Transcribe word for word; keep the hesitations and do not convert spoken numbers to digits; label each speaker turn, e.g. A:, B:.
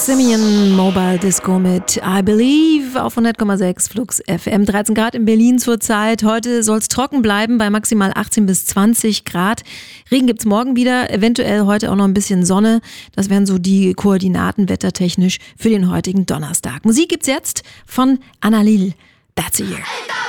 A: Simeon Mobile Disco mit I Believe auf hundert Komma sechs Flux F M. dreizehn Grad in Berlin zurzeit. Heute soll es trocken bleiben bei maximal achtzehn bis zwanzig Grad. Regen gibt's morgen wieder, eventuell heute auch noch ein bisschen Sonne. Das wären so die Koordinaten wettertechnisch für den heutigen Donnerstag. Musik gibt's jetzt von Annalil. That's a Year.